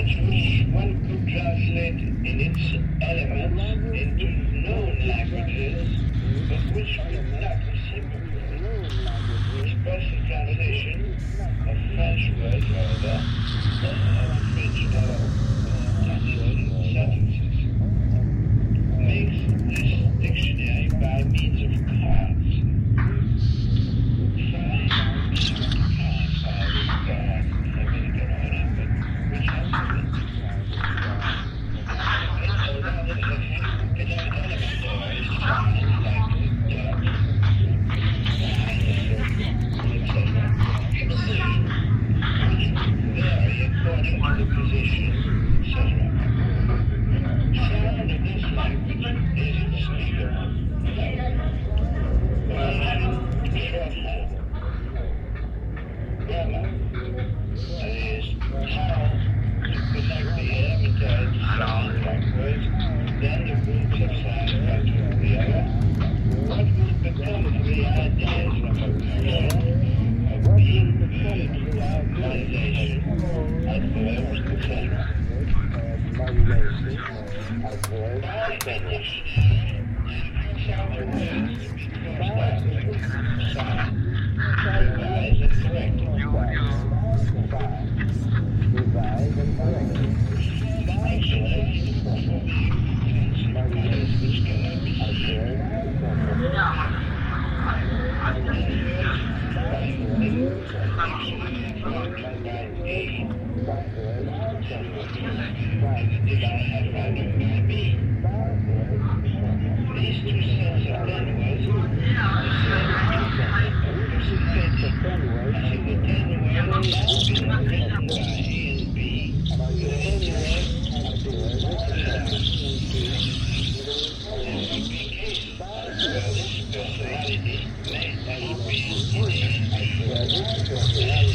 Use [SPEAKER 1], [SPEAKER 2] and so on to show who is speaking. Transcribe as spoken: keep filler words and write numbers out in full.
[SPEAKER 1] language which one could translate in its elements into known languages, but which could not reciprocate. Express the translation of French words, however, of French or sentences, makes this dictionary by means of cards. Five cards are regard in American order, but which has
[SPEAKER 2] Thank you.